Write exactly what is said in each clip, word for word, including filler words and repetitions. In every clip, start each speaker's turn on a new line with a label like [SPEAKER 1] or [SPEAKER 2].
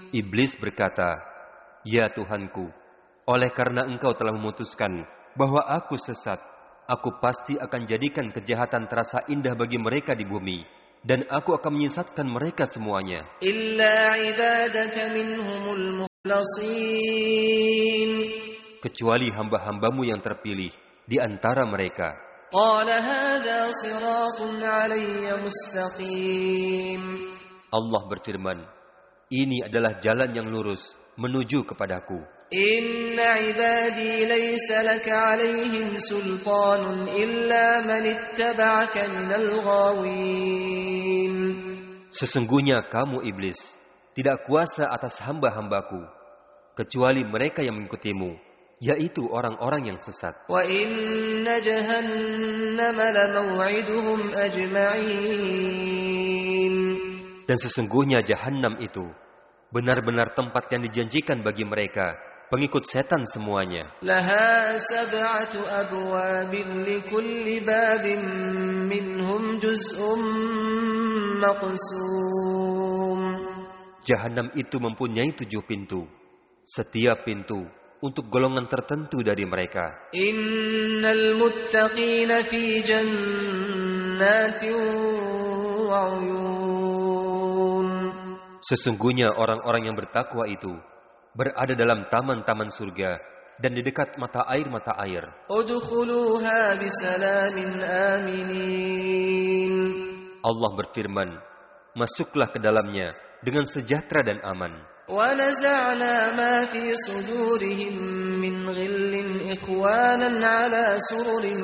[SPEAKER 1] Iblis berkata, "Ya Tuhanku, oleh karena Engkau telah memutuskan bahwa aku sesat, aku pasti akan jadikan kejahatan terasa indah bagi mereka di bumi, dan aku akan menyesatkan mereka semuanya.
[SPEAKER 2] Illa ibadaka minhumul mukhlasin."
[SPEAKER 1] Kecuali hamba-hambamu yang terpilih di antara mereka.
[SPEAKER 2] Qala hadha siratun alayya mustaqim.
[SPEAKER 1] Allah berfirman, ini adalah jalan yang lurus menuju kepadaku.
[SPEAKER 2] Inna ibadi laysa laka alaihim sultanun illa man ittaba'aka minal ghawin.
[SPEAKER 1] Sesungguhnya kamu iblis tidak kuasa atas hamba-hambaku kecuali mereka yang mengikutimu, yaitu orang-orang yang sesat.
[SPEAKER 2] Wa inna jahannama lamaw'iduhum ajma'in.
[SPEAKER 1] Dan sesungguhnya Jahannam itu benar-benar tempat yang dijanjikan bagi mereka, pengikut setan semuanya.
[SPEAKER 2] Laha sab'atu abwabin likulli babin minhum juz'un maqsum.
[SPEAKER 1] Jahannam itu mempunyai tujuh pintu. Setiap pintu untuk golongan tertentu dari mereka.
[SPEAKER 2] Innal muttaqina fi jannatin wa 'uyun.
[SPEAKER 1] Sesungguhnya orang-orang yang bertakwa itu berada dalam taman-taman surga dan di dekat mata air-mata air.
[SPEAKER 2] Udkhuluha bisalamin aminin.
[SPEAKER 1] Allah berfirman, masuklah ke dalamnya dengan sejahtera dan aman.
[SPEAKER 2] Wa naza'na ma fi sudurihim min ghillin ikhwanan ala sururin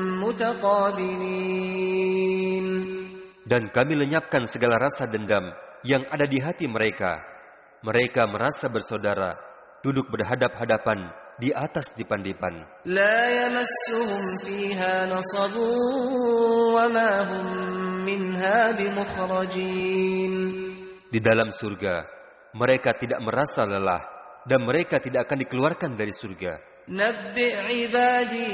[SPEAKER 2] mutaqabilin.
[SPEAKER 1] Dan kami lenyapkan segala rasa dendam yang ada di hati mereka. Mereka merasa bersaudara, duduk berhadap-hadapan di atas dipan-dipan.
[SPEAKER 2] La yamassuhum fiha nasabun wa ma hum minha bimukhrajin. Di
[SPEAKER 1] dalam surga, mereka tidak merasa lelah dan mereka tidak akan dikeluarkan dari surga.
[SPEAKER 2] Nabbi' ibadi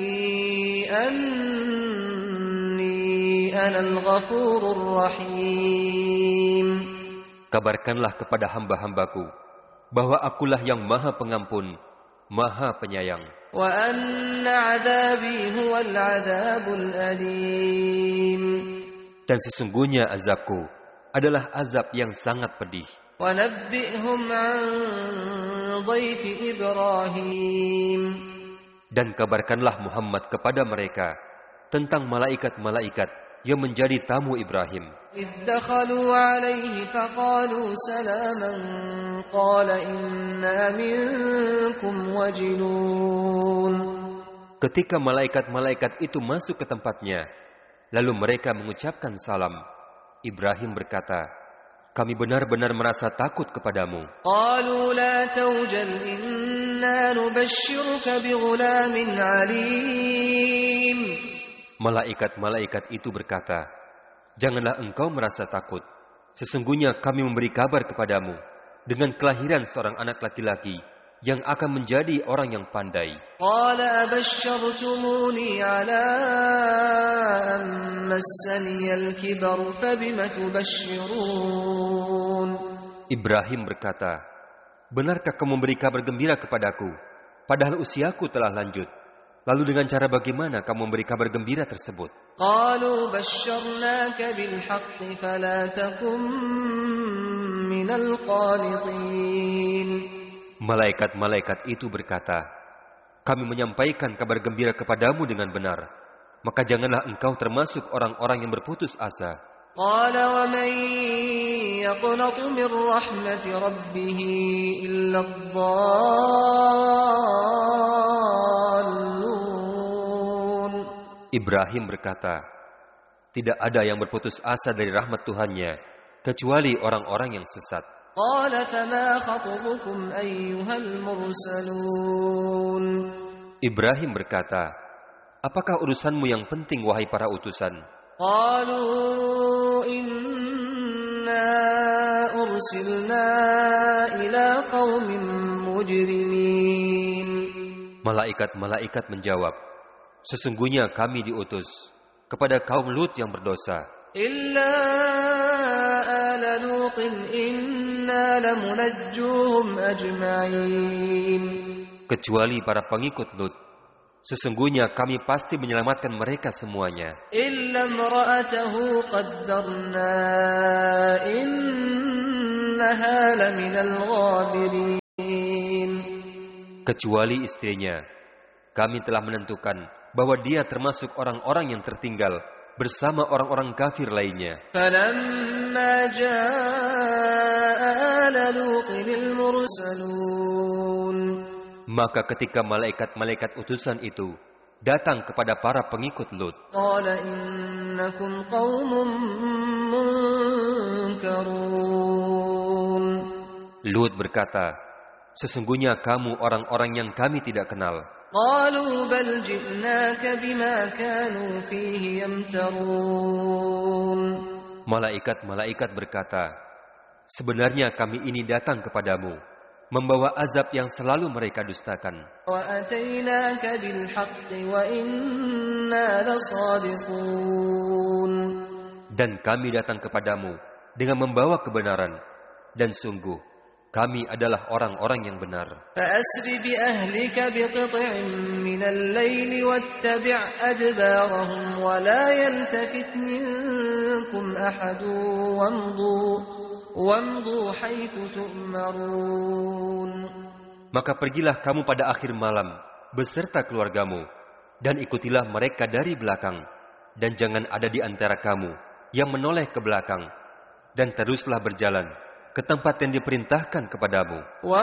[SPEAKER 2] anni anal ghafurur rahim.
[SPEAKER 1] Kabarkanlah kepada hamba-hambaku bahwa akulah yang maha pengampun, maha penyayang.
[SPEAKER 2] Wa anna 'adzabi huwal 'adzabul alim.
[SPEAKER 1] Dan sesungguhnya azabku adalah azab yang sangat pedih.
[SPEAKER 2] Wa nabbi'hum 'an dhayfi Ibrahim.
[SPEAKER 1] Dan kabarkanlah Muhammad kepada mereka tentang malaikat-malaikat yang menjadi tamu Ibrahim.
[SPEAKER 2] إذ دخلوا عليه فقالوا سلاما قال إنا منكم وجلون.
[SPEAKER 1] Ketika malaikat-malaikat itu masuk ke tempatnya, lalu mereka mengucapkan salam. Ibrahim berkata, kami benar-benar merasa takut kepadamu.
[SPEAKER 2] قالوا لا توجل إنا نبشرك بغلام عليم.
[SPEAKER 1] Malaikat-malaikat itu berkata, janganlah engkau merasa takut. Sesungguhnya kami memberi kabar kepadamu dengan kelahiran seorang anak laki-laki yang akan menjadi orang yang pandai.
[SPEAKER 2] قال أبشرتموني على أن مسني الكبر فبم تبشرون.
[SPEAKER 1] Ibrahim berkata, benarkah kamu memberi kabar gembira kepadaku, padahal usiaku telah lanjut? Lalu dengan cara bagaimana kamu memberi kabar gembira tersebut?
[SPEAKER 2] قالوا بشرناك بالحق فلا تكن من القانطين.
[SPEAKER 1] Malaikat-malaikat itu berkata, kami menyampaikan kabar gembira kepadamu dengan benar, maka janganlah engkau termasuk orang-orang yang berputus asa.
[SPEAKER 2] قال ومن يقنط من رحمة ربه إلا الضالون.
[SPEAKER 1] Ibrahim berkata, tidak ada yang berputus asa dari rahmat Tuhannya kecuali orang-orang yang sesat.
[SPEAKER 2] قال فما خطبكم أيها المرسلون.
[SPEAKER 1] Ibrahim berkata, apakah urusanmu yang penting wahai para utusan?
[SPEAKER 2] قالوا إنا أرسلنا إلى قوم مجرمين.
[SPEAKER 1] Malaikat-malaikat menjawab, sesungguhnya kami diutus kepada kaum Lut yang berdosa.
[SPEAKER 2] إلا آل لوط إنا إِنَّا لَمُنَجُّوهُمْ أَجْمَعِينَ
[SPEAKER 1] Kecuali para pengikut Lut, sesungguhnya kami pasti menyelamatkan mereka semuanya.
[SPEAKER 2] إِلَّا امْرَأَتَهُ قَدَّرْنَا إِنَّهَا لَمِنَ الْغَابِرِينَ
[SPEAKER 1] Kecuali istrinya, kami telah menentukan bahwa dia termasuk orang-orang yang tertinggal bersama orang-orang kafir lainnya.
[SPEAKER 2] فَلَمَّا جَاءَ آلَ لُوطٍ الْمُرْسَلُونَ
[SPEAKER 1] Maka ketika malaikat-malaikat utusan itu datang kepada para pengikut Lut,
[SPEAKER 2] قَالَ إِنَّكُمْ قَوْمٌ مُنْكَرُونَ
[SPEAKER 1] Lut berkata, sesungguhnya kamu orang-orang yang kami tidak kenal.
[SPEAKER 2] قَالُوا بَلْ جِئْنَاكَ بِمَا كَانُوا فِيهِ يَمْتَرُونَ
[SPEAKER 1] Malaikat-malaikat berkata, sebenarnya kami ini datang kepadamu membawa azab yang selalu mereka dustakan.
[SPEAKER 2] وَأَتَيْنَاكَ بِالْحَقِّ وَإِنَّا لَصَادِقُونَ
[SPEAKER 1] Dan kami datang kepadamu dengan membawa kebenaran, dan sungguh kami adalah orang-orang yang benar.
[SPEAKER 2] فَأَسْرِ بِأَهْلِكَ بِقِطْعٍ مِّنَ اللَّيْلِ وَاتَّبِعْ أَدْبَارَهُمْ وَلَا يَلْتَفِتْ مِنكُمْ أَحَدٌ وَامْضُوا وَامْضُوا حَيْثُ تُؤْمَرُونَ
[SPEAKER 1] Maka pergilah kamu pada akhir malam beserta keluargamu, dan ikutilah mereka dari belakang, dan jangan ada di antara kamu yang menoleh ke belakang, dan teruslah berjalan ke tempat yang diperintahkan kepadamu.